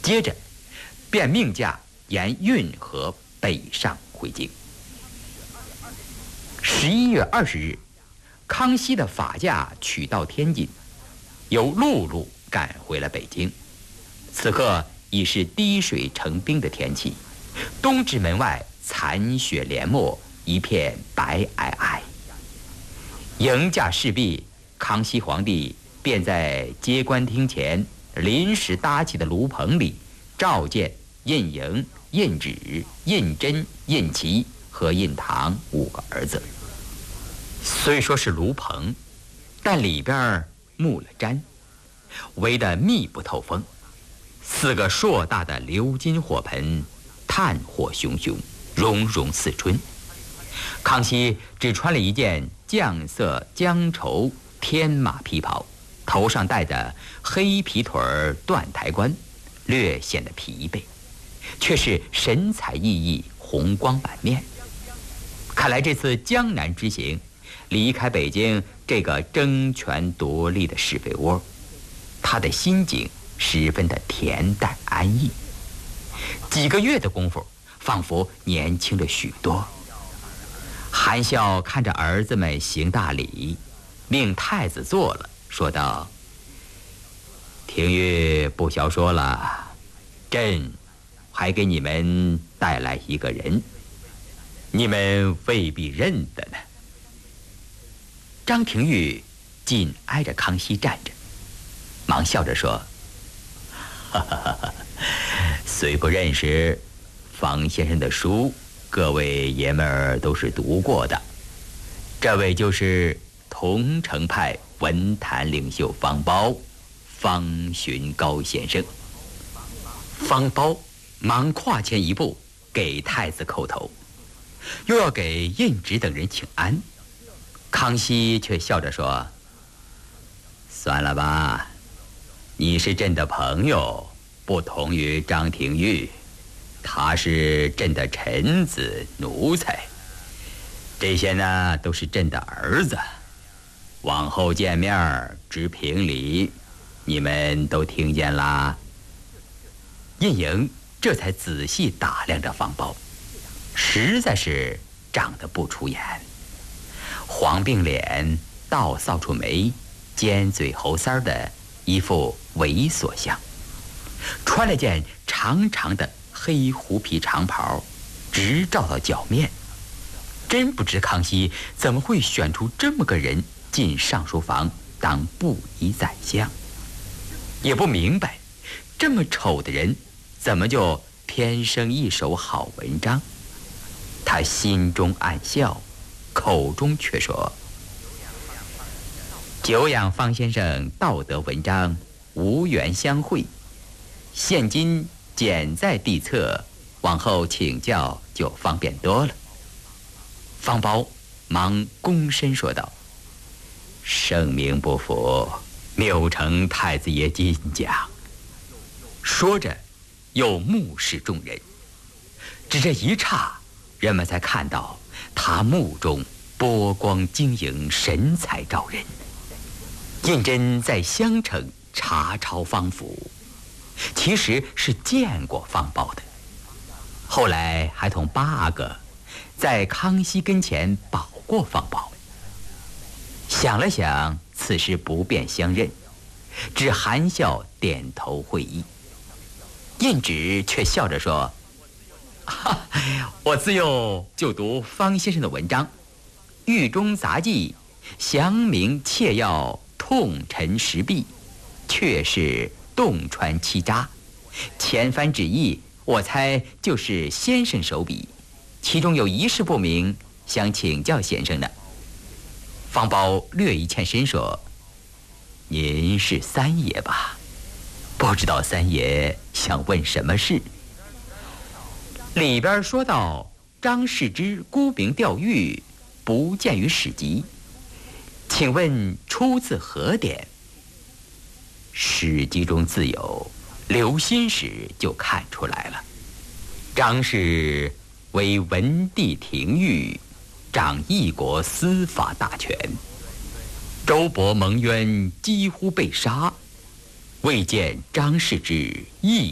接着便命驾沿运河北上回京。11月20日，康熙的法驾取到天津，由陆路赶回了北京。此刻已是滴水成冰的天气，东直门外残雪连没，一片白皑皑。迎驾事毕，康熙皇帝便在接官厅前临时搭起的炉棚里召见胤瀛、胤祉、胤禛、胤祺和胤堂5个儿子。虽说是炉棚，但里边木了毡，围得密不透风。4个硕大的鎏金火盆，炭火熊熊，融融似春。康熙只穿了一件绛色姜绸天马皮袍，头上戴的黑皮腿缎台冠，略显得疲惫，却是神采奕奕，红光满面。看来这次江南之行，离开北京这个争权夺利的是非窝，他的心境十分的恬淡安逸。几个月的功夫，仿佛年轻了许多。含笑看着儿子们行大礼，命太子坐了，说道：“廷玉不消说了，朕还给你们带来一个人，你们未必认得呢。”张廷玉紧挨着康熙站着，忙笑着说：“哈哈哈哈，虽不认识，方先生的书，各位爷们儿都是读过的。这位就是桐城派文坛领袖方苞，方寻高先生。”方苞忙跨前一步，给太子叩头，又要给胤祉等人请安。康熙却笑着说：“算了吧，你是朕的朋友，不同于张廷玉，他是朕的臣子奴才，这些呢都是朕的儿子。往后见面只评礼，你们都听见啦？”胤瀛这才仔细打量着方苞，实在是长得不出眼，黄鬓脸，倒扫帚眉，尖嘴猴腮的一副猥琐相，穿了件长长的黑狐皮长袍，直罩到脚面。真不知康熙怎么会选出这么个人进上书房当布衣宰相，也不明白这么丑的人怎么就偏生一手好文章。他心中暗笑，口中却说：“久仰方先生道德文章，无缘相会，现今简在地侧，往后请教就方便多了。”方苞忙躬身说道：“圣明不符，谬承太子爷金奖。”说着又目视众人，只这一刹，人们才看到他目中波光晶莹，神采照人。胤禛在襄城查抄方府，其实是见过方苞的，后来还同8阿哥在康熙跟前保过方苞。想了想，此时不便相认，只含笑点头会意。胤祉却笑着说：“我自幼就读方先生的文章，狱中杂记，详明切要，痛陈实弊，确是洞穿七札。前番旨意，我猜就是先生手笔，其中有一事不明，想请教先生呢。”方苞略一欠身说：“您是三爷吧？不知道三爷想问什么事？”里边说到张世之沽名钓誉，不见于史籍，请问出自何典？史籍中自有，留心时就看出来了。张氏为文帝廷御，掌一国司法大权，周勃蒙冤，几乎被杀，未见张世之一